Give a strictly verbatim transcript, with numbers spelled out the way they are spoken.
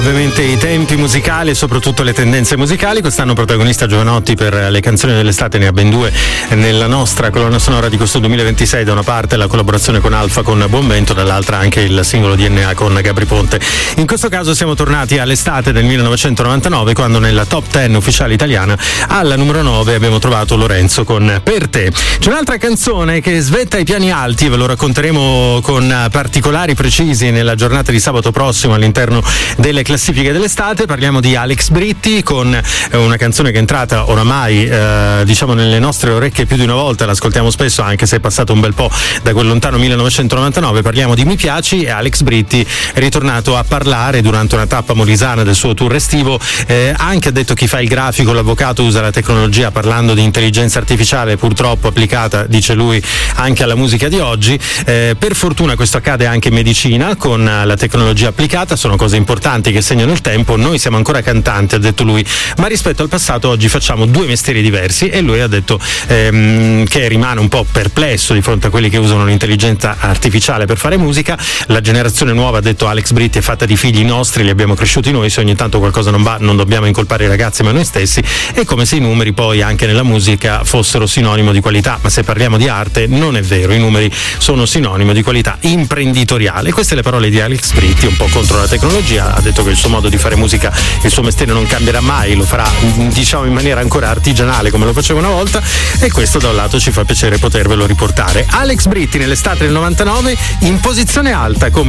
ovviamente i tempi musicali e soprattutto le tendenze musicali. Quest'anno protagonista Jovanotti per le canzoni dell'estate, ne ha ben due nella nostra colonna sonora di questo duemilaventisei. Da una parte la collaborazione con Alfa con Buon Vento, dall'altra anche il singolo D N A con Gabry Ponte. In questo caso siamo tornati all'estate del millenovecentonovantanove, quando nella top dieci ufficiale italiana alla numero nove abbiamo trovato Lorenzo con Per te. C'è un'altra canzone che svetta i piani alti, ve lo racconteremo con particolari precisi nella giornata di sabato prossimo all'interno delle classifiche dell'estate. Parliamo di Alex Britti con una canzone che è entrata oramai eh, diciamo nelle nostre orecchie più di una volta, l'ascoltiamo spesso anche se è passato un bel po' da quel lontano millenovecentonovantanove. Parliamo di Mi piaci e Alex Britti è ritornato a parlare durante una tappa molisana del suo tour estivo. Eh, anche ha detto: chi fa il grafico, l'avvocato, usa la tecnologia, parlando di intelligenza artificiale purtroppo applicata, dice lui, anche alla musica di oggi. Eh, per fortuna questo accade anche in medicina con la tecnologia applicata, sono cose importanti che segnano il tempo. Noi siamo ancora cantanti, ha detto lui, ma rispetto al passato oggi facciamo due mestieri diversi. E lui ha detto ehm, che rimane un po' perplesso di fronte a quelli che usano l'intelligenza artificiale per fare musica. La generazione nuova, ha detto Alex Britti, è fatta di figli nostri, li abbiamo cresciuti noi, se ogni tanto qualcosa non va non dobbiamo incolpare i ragazzi ma noi stessi. È come se i numeri poi anche nella musica fossero sinonimo di qualità, ma se parliamo di arte non è vero, i numeri sono sinonimo di qualità imprenditoriale. Queste le parole di Alex Britti, un po' contro la tecnologia. Ha detto che il suo modo di fare musica, il suo mestiere non cambierà mai, lo farà diciamo in maniera ancora artigianale come lo faceva una volta, e questo da un lato ci fa piacere potervelo riportare. Alex Britti nell'estate del novantanove in posizione alta come